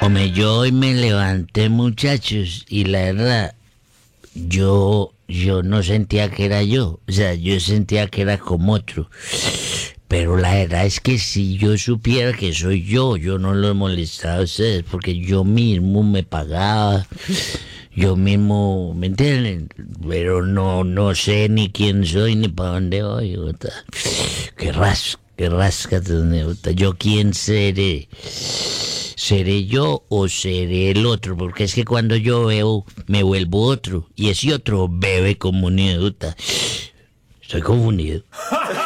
Hombre, yo hoy me levanté, muchachos, y la verdad, yo no sentía que era yo. O sea, yo sentía que era como otro. Pero la verdad es que si yo supiera que soy yo no los molestaba a ustedes, porque yo mismo me pagaba, yo mismo, ¿me entienden? Pero no sé ni quién soy ni para dónde voy, puta. Qué rasca, puta. ¿Yo quién seré? ¿Seré yo o seré el otro? Porque es que cuando yo veo, me vuelvo otro. Y ese otro bebe como un idiota. Estoy confundido.